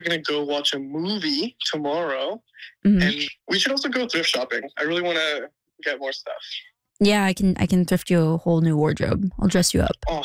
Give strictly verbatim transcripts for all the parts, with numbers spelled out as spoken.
going to go watch a movie tomorrow. Mm-hmm. And we should also go thrift shopping. I really want to get more stuff. Yeah, I can I can thrift you a whole new wardrobe. I'll dress you up. Oh,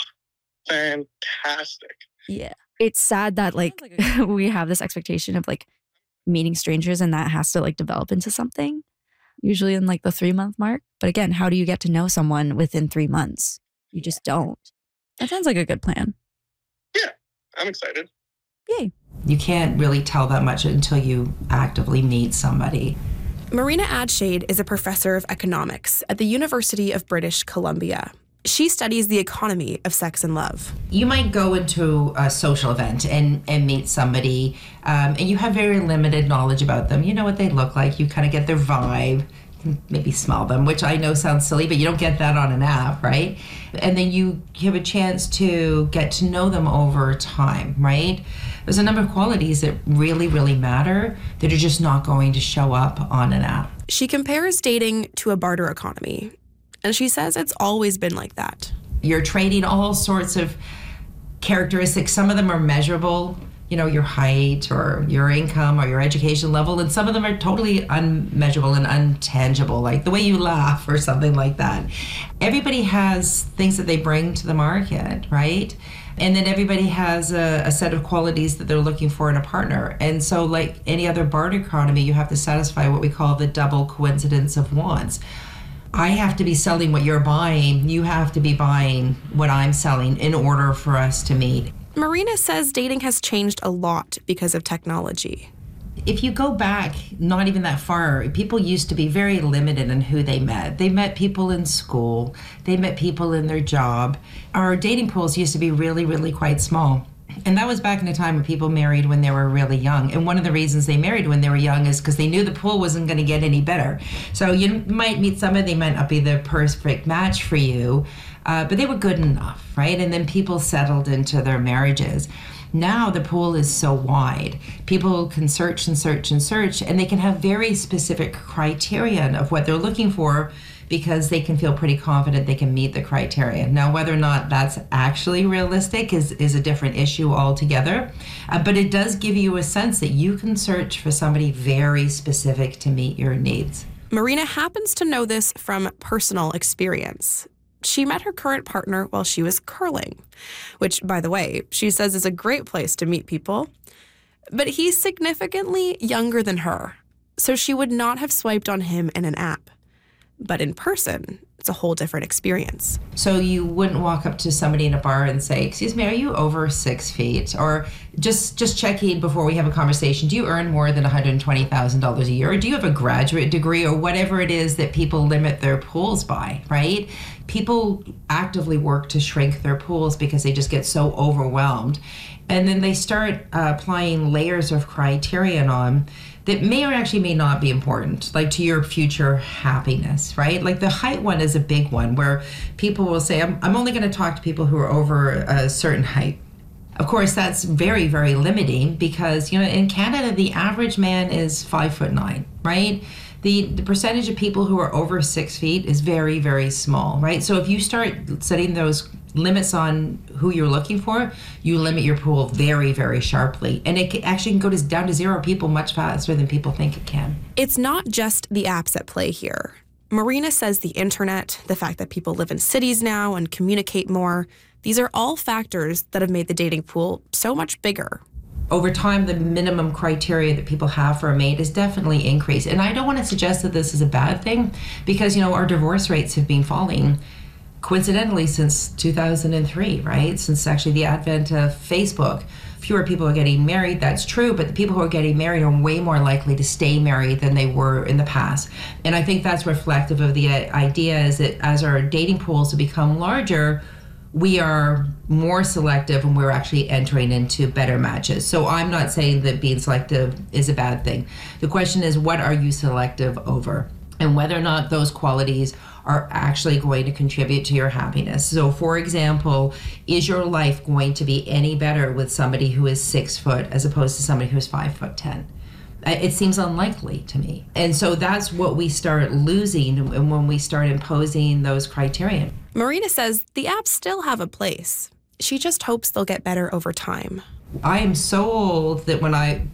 fantastic. Yeah. It's sad that like we have this expectation of like meeting strangers and that has to like develop into something, usually in like the three month mark. But again, how do you get to know someone within three months? You just don't. That sounds like a good plan. Yeah, I'm excited. Yay. You can't really tell that much until you actively meet somebody. Marina Adshade is a professor of economics at the University of British Columbia. She studies the economy of sex and love. You might go into a social event and, and meet somebody, um, and you have very limited knowledge about them. You know what they look like. You kind of get their vibe. Maybe smell them, which I know sounds silly, but you don't get that on an app, right? And then you have a chance to get to know them over time, right? There's a number of qualities that really, really matter that are just not going to show up on an app. She compares dating to a barter economy, and she says it's always been like that. You're trading all sorts of characteristics. Some of them are measurable, you know, your height or your income or your education level, and some of them are totally unmeasurable and untangible, like the way you laugh or something like that. Everybody has things that they bring to the market, right? And then everybody has a, a set of qualities that they're looking for in a partner. And so like any other barter economy, you have to satisfy what we call the double coincidence of wants. I have to be selling what you're buying. You have to be buying what I'm selling in order for us to meet. Marina says dating has changed a lot because of technology. If you go back, not even that far, people used to be very limited in who they met. They met people in school. They met people in their job. Our dating pools used to be really, really quite small. And that was back in a time when people married when they were really young. And one of the reasons they married when they were young is because they knew the pool wasn't going to get any better. So you might meet somebody, they might not be the perfect match for you, uh, but they were good enough, right? And then people settled into their marriages. Now the pool is so wide. People can search and search and search, and they can have very specific criterion of what they're looking for because they can feel pretty confident they can meet the criteria. Now, whether or not that's actually realistic is, is a different issue altogether, uh, but it does give you a sense that you can search for somebody very specific to meet your needs. Marina happens to know this from personal experience. She met her current partner while she was curling, which, by the way, she says is a great place to meet people. But he's significantly younger than her, so she would not have swiped on him in an app. But in person, it's a whole different experience. So you wouldn't walk up to somebody in a bar and say, excuse me, are you over six feet? Or just just checking before we have a conversation, do you earn more than one hundred twenty thousand dollars a year? Or do you have a graduate degree or whatever it is that people limit their pools by, right? People actively work to shrink their pools because they just get so overwhelmed. And then they start uh, applying layers of criterion on that may or actually may not be important, like to your future happiness, right? Like the height one is a big one where people will say, I'm, I'm only gonna talk to people who are over a certain height. Of course, that's very, very limiting because, you know, in Canada, the average man is five foot nine, right? The, the percentage of people who are over six feet is very, very small, right? So if you start setting those limits on who you're looking for, you limit your pool very, very sharply. And it can, actually can go to, down to zero people much faster than people think it can. It's not just the apps at play here. Marina says the internet, the fact that people live in cities now and communicate more, these are all factors that have made the dating pool so much bigger. Over time, the minimum criteria that people have for a mate is definitely increased. And I don't want to suggest that this is a bad thing because, you know, our divorce rates have been falling coincidentally since two thousand three, right? Since actually the advent of Facebook. Fewer people are getting married, that's true, but the people who are getting married are way more likely to stay married than they were in the past. And I think that's reflective of the idea is that as our dating pools have become larger, we are more selective and we're actually entering into better matches. So I'm not saying that being selective is a bad thing. The question is, what are you selective over? And whether or not those qualities are actually going to contribute to your happiness. So for example, is your life going to be any better with somebody who is six foot as opposed to somebody who's five foot ten? It seems unlikely to me. And so that's what we start losing when we start imposing those criteria. Marina says the apps still have a place. She just hopes they'll get better over time. I am so old that when I